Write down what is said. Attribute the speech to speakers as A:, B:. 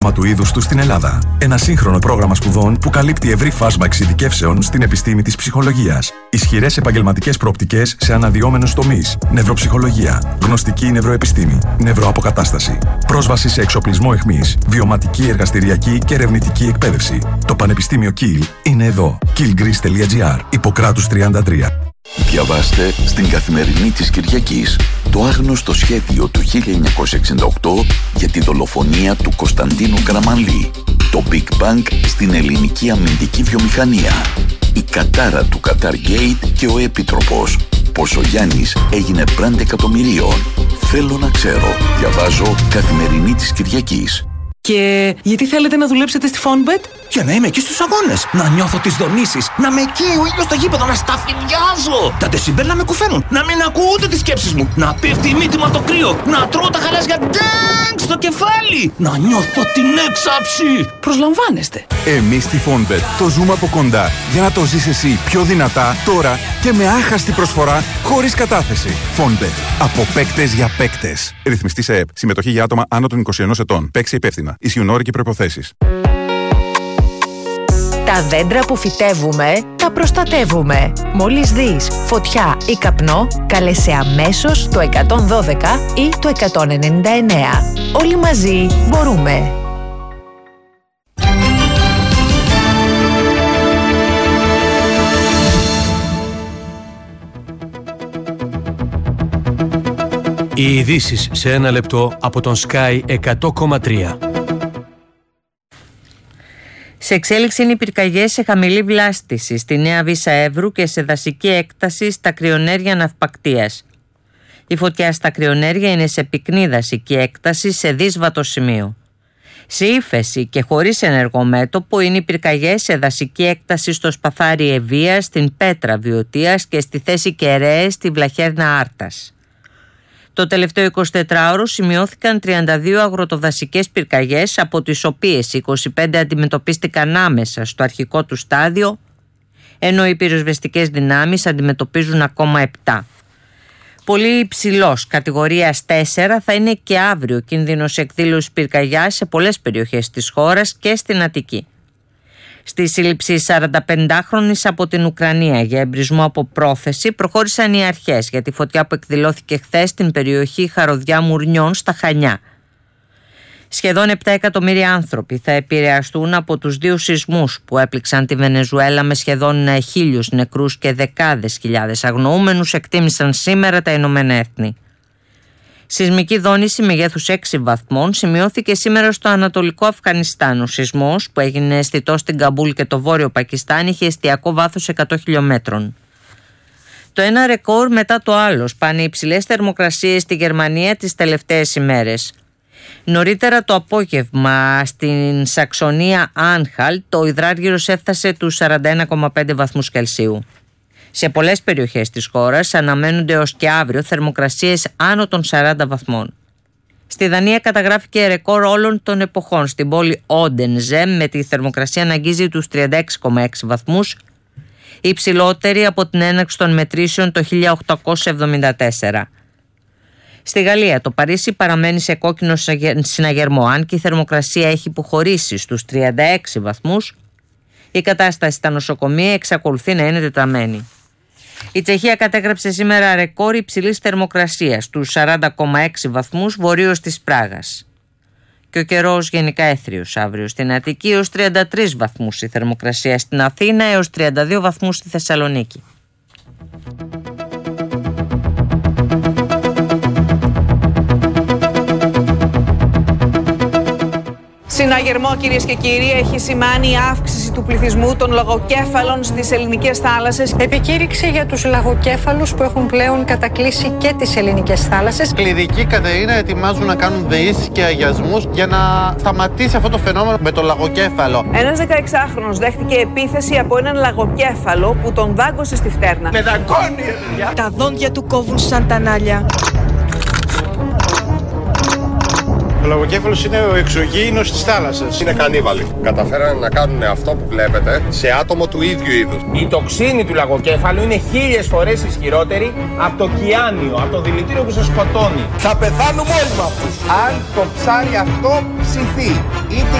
A: ακόμα του είδους του στην Ελλάδα. Ένα σύγχρονο πρόγραμμα σπουδών που καλύπτει ευρύ φάσμα εξειδικεύσεων στην επιστήμη της ψυχολογίας. Ισχυρές επαγγελματικές προοπτικές σε αναδυόμενους τομείς. Νευροψυχολογία, γνωστική νευροεπιστήμη, νευροαποκατάσταση. Πρόσβαση σε εξοπλισμό αιχμής, βιωματική, εργαστηριακή και ερευνητική εκπαίδευση. Το Πανεπιστήμιο Kiel είναι εδώ. kielgreece.gr, Ιπποκράτους 33.
B: Διαβάστε στην Καθημερινή της Κυριακής το άγνωστο σχέδιο του 1968 για τη δολοφονία του Κωνσταντίνου Καραμανλή, το Big Bang στην ελληνική αμυντική βιομηχανία, η κατάρα του Qatar Gate και ο Επίτροπος, πως ο Γιάννης έγινε μπραντ εκατομμυρίων. Θέλω να ξέρω. Διαβάζω Καθημερινή της Κυριακής.
C: Και γιατί θέλετε να δουλέψετε στη Fonbet?
D: Για να είμαι εκεί στους αγώνες, να νιώθω τις δονήσεις, να με καίει ο ήλιος στο γήπεδο, να σταφυλιάζω. Τα δεσιμπέλ να με κουφαίνουν, να μην ακούω ούτε τις σκέψεις μου, να πέφτει η μύτη μου από το κρύο, να τρώω τα χαλάζια ντάγκ στο κεφάλι, να νιώθω την έξαψη.
C: Προσλαμβάνεστε.
E: Εμείς στη Fonbet το ζούμε από κοντά για να το ζεις εσύ πιο δυνατά τώρα και με άχαστη προσφορά χωρίς κατάθεση. Fonbet. Από παίκτες για παίκτες. Ρυθμιστή σε ΕΠ. Συμμετοχή για άτομα άνω των 21 ετών. Παίξε υπεύθυνα. Ισχύουν όροι και προϋποθέσεις.
F: Τα δέντρα που φυτεύουμε, τα προστατεύουμε. Μόλις δεις φωτιά ή καπνό, κάλεσε αμέσως το 112 ή το 199. Όλοι μαζί μπορούμε.
G: Οι ειδήσεις σε ένα λεπτό από τον Sky 100,3.
H: Σε εξέλιξη είναι οι πυρκαγιές σε χαμηλή βλάστηση στη Νέα Βύσσα Εύρου και σε δασική έκταση στα κρυονέρια Ναυπακτίας. Η φωτιά στα κρυονέρια είναι σε πυκνή δασική έκταση σε δύσβατο σημείο. Σε ύφεση και χωρίς ενεργό μέτωπο είναι οι πυρκαγιές σε δασική έκταση στο Σπαθάρι Ευβοίας, στην Πέτρα Βιωτίας και στη θέση Κεραίες στη Βλαχέρνα Άρτας. Το τελευταίο 24ωρο σημειώθηκαν 32 αγροτοδασικές πυρκαγιές, από τις οποίες 25 αντιμετωπίστηκαν άμεσα στο αρχικό του στάδιο, ενώ οι πυροσβεστικές δυνάμεις αντιμετωπίζουν ακόμα 7. Πολύ υψηλός, κατηγορίας 4, θα είναι και αύριο κίνδυνος εκδήλωσης πυρκαγιάς σε πολλές περιοχές της χώρας και στην Αττική. Στη σύλληψη 45χρονης από την Ουκρανία για εμπρισμό από πρόθεση προχώρησαν οι αρχές για τη φωτιά που εκδηλώθηκε χθες στην περιοχή Χαροδιά Μουρνιών στα Χανιά. Σχεδόν 7 εκατομμύρια άνθρωποι θα επηρεαστούν από τους 2 σεισμούς που έπληξαν τη Βενεζουέλα με σχεδόν 1.000 νεκρούς και δεκάδες χιλιάδες αγνοούμενους, εκτίμησαν σήμερα τα Ηνωμένα Έθνη. Σεισμική δόνηση μεγέθους 6 βαθμών σημειώθηκε σήμερα στο ανατολικό Αφγανιστάν. Ο σεισμός, που έγινε αισθητό στην Καμπούλ και το βόρειο Πακιστάν, είχε εστιακό βάθος 100 χιλιόμετρων. Το ένα ρεκόρ μετά το άλλο σπάνε υψηλές θερμοκρασίες στη Γερμανία τις τελευταίες ημέρες. Νωρίτερα το απόγευμα στην Σαξονία Άνχαλτ το υδράργυρος έφτασε τους 41,5 βαθμούς Κελσίου. Σε πολλές περιοχές της χώρας αναμένονται έως και αύριο θερμοκρασίες άνω των 40 βαθμών. Στη Δανία καταγράφηκε ρεκόρ όλων των εποχών στην πόλη Όντενζε, με τη θερμοκρασία να αγγίζει τους 36,6 βαθμούς, υψηλότερη από την έναρξη των μετρήσεων το 1874. Στη Γαλλία το Παρίσι παραμένει σε κόκκινο συναγερμό, αν και η θερμοκρασία έχει υποχωρήσει στους 36 βαθμούς. Η κατάσταση στα νοσοκομεία εξακολουθεί να είναι τεταμένη. Η Τσεχία κατέγραψε σήμερα ρεκόρ υψηλής θερμοκρασίας στους 40,6 βαθμούς βορείως της Πράγας. Και ο καιρός γενικά έθριος αύριο στην Αττική, έως 33 βαθμούς η θερμοκρασία στην Αθήνα, έως 32 βαθμούς στη Θεσσαλονίκη.
I: Συναγερμό, κυρίες και κύριοι, έχει σημάνει η αύξηση του πληθυσμού των λαγοκέφαλων στις ελληνικές θάλασσες.
J: Επικήρυξη για τους λαγοκέφαλους που έχουν πλέον κατακλείσει και τις ελληνικές θάλασσες.
K: Κληρική Κατερίνα ετοιμάζουν να κάνουν δεήσεις και αγιασμούς για να σταματήσει αυτό το φαινόμενο με το λαγοκέφαλο.
I: Ένας 16χρονος δέχτηκε επίθεση από έναν λαγοκέφαλο που τον δάγκωσε στη φτέρνα.
K: Με δαγκώνει!
L: Τα δόντια του κόβουν σαν τα νάλια.
K: Ο λαγοκέφαλος είναι ο εξωγήινος της θάλασσας.
M: Είναι κανίβαλοι. Καταφέρανε να κάνουν αυτό που βλέπετε σε άτομο του ίδιου είδους.
N: Η τοξίνη του λαγοκέφαλου είναι 1000 φορές ισχυρότερη από το κιάνιο, από το δηλητήριο που σας σκοτώνει.
K: Θα πεθάνουμε όλοι με αυτούς.
N: Αν το ψάρι αυτό ψηθεί, είτε